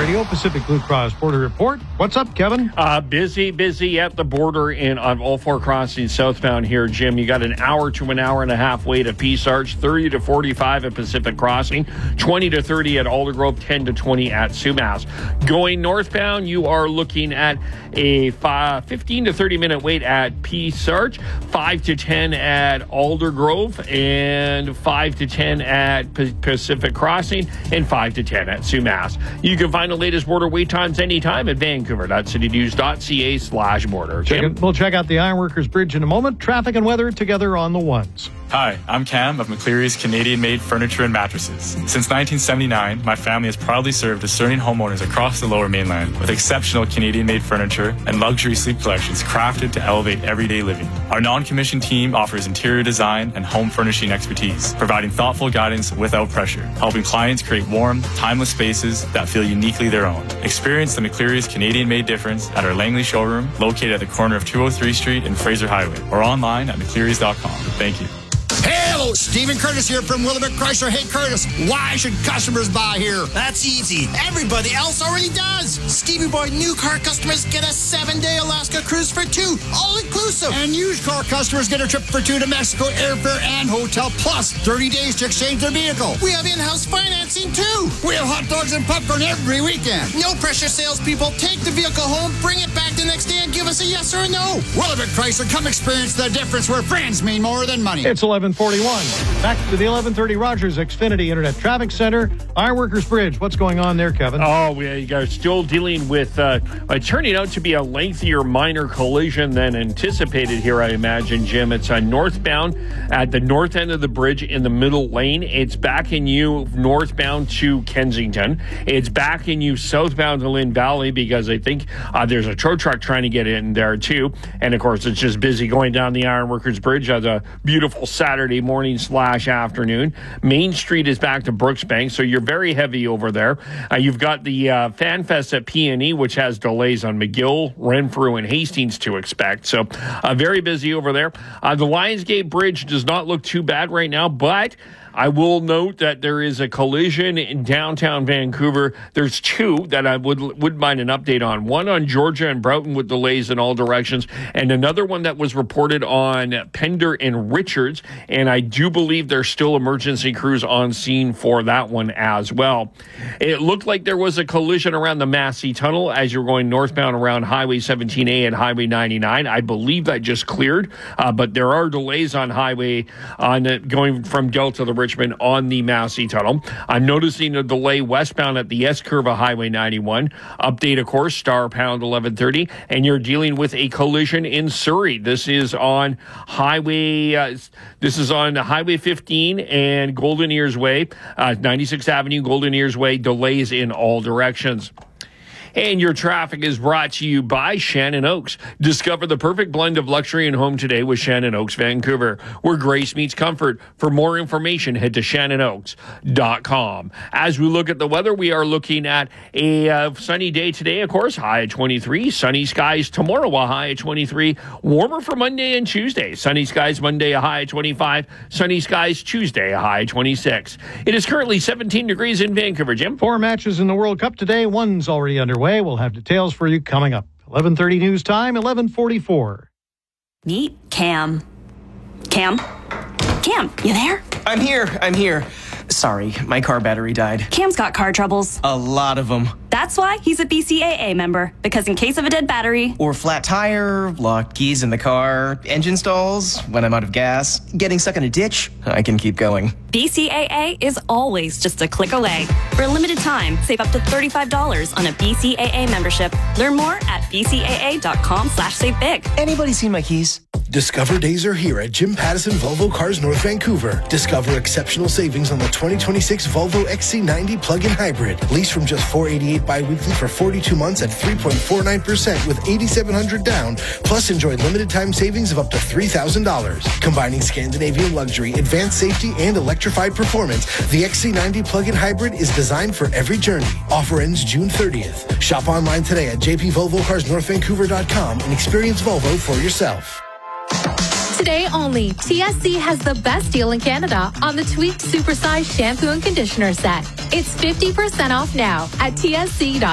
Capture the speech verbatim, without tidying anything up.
Radio, Pacific Blue Cross Border Report. What's up, Kevin? Uh, busy, busy at the border and on all four crossings southbound here, Jim. You got an hour to an hour and a half wait at Peace Arch, thirty to forty-five at Pacific Crossing, twenty to thirty at Aldergrove, ten to twenty at Sumas. Going northbound, you are looking at a five, fifteen to thirty minute wait at Peace Arch, five to ten at Aldergrove, and five to ten at P- Pacific Crossing, and five to ten at Sumas. You can find the latest border wait times anytime at vancouver.citynews.ca slash border. Check it, we'll check out the Ironworkers Bridge in a moment. Traffic and weather together on the ones. Hi, I'm Cam of McCleary's Canadian-made furniture and mattresses. Since nineteen seventy-nine, my family has proudly served discerning homeowners across the Lower Mainland with exceptional Canadian-made furniture and luxury sleep collections crafted to elevate everyday living. Our non-commissioned team offers interior design and home furnishing expertise, providing thoughtful guidance without pressure, helping clients create warm, timeless spaces that feel uniquely their own. Experience the McCleary's Canadian-made difference at our Langley showroom, located at the corner of two oh three Street and Fraser Highway, or online at mcclearys dot com. Thank you. Hello, Stephen Curtis here from Willamette Chrysler. Hey, Curtis, why should customers buy here? That's easy. Everybody else already does. Stevie Boy new car customers get a seven-day Alaska cruise for two, all-inclusive. And used car customers get a trip for two to Mexico, airfare and hotel, plus thirty days to exchange their vehicle. We have in-house financing, too. We have hot dogs and popcorn every weekend. No pressure, salespeople. Take the vehicle home, bring it back the next day, and give us a yes or a no. Willamette Chrysler, come experience the difference where friends mean more than money. It's eleven forty-one. Back to the eleven thirty Rogers Xfinity Internet Traffic Center. Ironworkers Bridge. What's going on there, Kevin? Oh, we are still dealing with uh, uh, turning out to be a lengthier minor collision than anticipated here, I imagine, Jim. It's uh, northbound at the north end of the bridge in the middle lane. It's backing you northbound to Kensington. It's backing you southbound to Lynn Valley because I think uh, there's a tow truck trying to get in there, too. And, of course, it's just busy going down the Ironworkers Bridge on a beautiful Saturday morning slash afternoon. Main Street is back to Brooksbank, so you're very heavy over there. Uh, you've got the uh, Fan Fest at P and E, which has delays on McGill, Renfrew, and Hastings to expect. So uh, very busy over there. Uh, the Lionsgate Bridge does not look too bad right now, but I will note that there is a collision in downtown Vancouver. There's two that I would would mind an update on. One on Georgia and Broughton with delays in all directions, and another one that was reported on Pender and Richards, and I do believe there's still emergency crews on scene for that one as well. It looked like there was a collision around the Massey Tunnel as you're going northbound around Highway seventeen A and Highway ninety-nine. I believe that just cleared, uh, but there are delays on Highway on uh, going from Delta to Richmond on the Massey Tunnel. I'm noticing a delay westbound at the S-curve of Highway ninety-one. Update, of course, star pound eleven thirty, and you're dealing with a collision in Surrey. This is on Highway, uh, this is on Highway fifteen and Golden Ears Way, uh, ninety-sixth Avenue, Golden Ears Way, delays in all directions. And your traffic is brought to you by Shannon Oaks. Discover the perfect blend of luxury and home today with Shannon Oaks Vancouver, where grace meets comfort. For more information, head to shannon oaks dot com. As we look at the weather, we are looking at a uh, sunny day today, of course, high at twenty-three. Sunny skies tomorrow, a high at twenty-three. Warmer for Monday and Tuesday. Sunny skies Monday, a high at twenty-five. Sunny skies Tuesday, a high at twenty-six. It is currently seventeen degrees in Vancouver, Jim. Four matches in the World Cup today. One's already underway. We'll have details for you coming up. eleven thirty news time, eleven forty-four. Meet Cam. Cam? Cam, you there? I'm here. I'm here. Sorry, my car battery died. Cam's got car troubles. A lot of them. That's why he's a B C A A member, because in case of a dead battery, or flat tire, locked keys in the car, engine stalls, when I'm out of gas, getting stuck in a ditch, I can keep going. B C A A is always just a click away. For a limited time, save up to thirty-five dollars on a B C A A membership. Learn more at b c a a dot com slash save big. Anybody seen my keys? Discover days are here at Jim Pattison Volvo Cars North Vancouver. Discover exceptional savings on the twenty twenty-six Volvo X C ninety plug-in hybrid. Lease from just four hundred eighty-eight dollars bi-weekly for forty-two months at three point four nine percent with eight thousand seven hundred dollars down. Plus, enjoy limited time savings of up to three thousand dollars. Combining Scandinavian luxury, advanced safety, and electrified performance, the X C ninety plug-in hybrid is designed for every journey. Offer ends June thirtieth. Shop online today at j p volvo cars north vancouver dot com and experience Volvo for yourself. Today only, T S C has the best deal in Canada on the Tweaked Supersize Shampoo and Conditioner Set. It's fifty percent off now at t s c dot